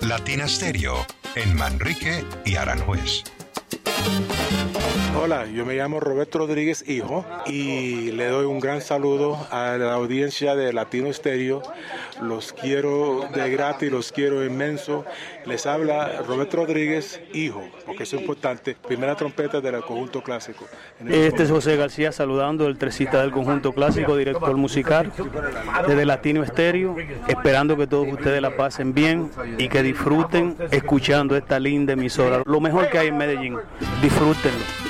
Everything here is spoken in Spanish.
Latina Stereo, en Manrique y Aranjuez. Hola, yo me llamo Roberto Rodríguez Hijo y le doy un gran saludo a la audiencia de Latino Stereo. Los quiero de gratis, los quiero inmenso. Les habla Roberto Rodríguez Hijo, porque es importante. Primera trompeta del conjunto clásico. Este es José García saludando, el tresista del conjunto clásico, director musical desde Latino Stereo, esperando que todos ustedes la pasen bien y que disfruten escuchando esta linda emisora. Lo mejor que hay en Medellín, disfrútenlo.